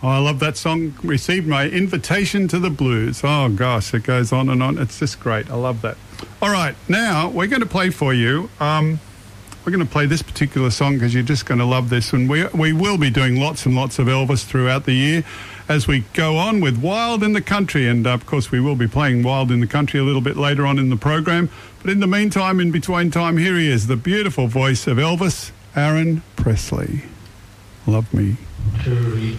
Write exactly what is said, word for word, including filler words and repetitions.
Oh, I love that song. Received my invitation to the blues. Oh, gosh, it goes on and on. It's just great. I love that. All right, now we're going to play for you. Um, we're going to play this particular song because you're just going to love this. And we, we will be doing lots and lots of Elvis throughout the year as we go on with Wild in the Country. And, uh, of course, we will be playing Wild in the Country a little bit later on in the program. But in the meantime, in between time, here he is, the beautiful voice of Elvis, Aaron Presley. Love Me.